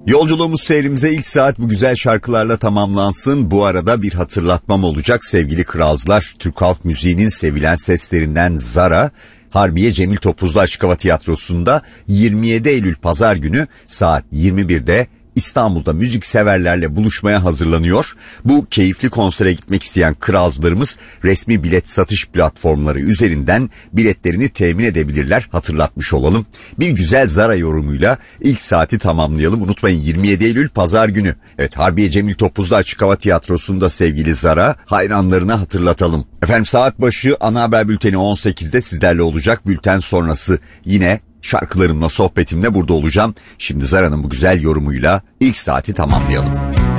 Yolculuğumuz seyrimize ilk saat bu güzel şarkılarla tamamlansın. Bu arada bir hatırlatmam olacak sevgili kralcılar. Türk halk müziğinin sevilen seslerinden Zara, Harbiye Cemil Topuzlu Açık Hava Tiyatrosu'nda 27 Eylül Pazar günü saat 21'de İstanbul'da müzik severlerle buluşmaya hazırlanıyor. Bu keyifli konsere gitmek isteyen kralcılarımız resmi bilet satış platformları üzerinden biletlerini temin edebilirler. Hatırlatmış olalım. Bir güzel Zara yorumuyla ilk saati tamamlayalım. Unutmayın 27 Eylül Pazar günü. Evet, Harbiye Cemil Topuzlu Açık Hava Tiyatrosu'nda sevgili Zara hayranlarına hatırlatalım. Efendim, saat başı ana haber bülteni 18'de sizlerle olacak. Bülten sonrası yine şarkılarımla, sohbetimle burada olacağım. Şimdi Zara'nın bu güzel yorumuyla ilk saati tamamlayalım.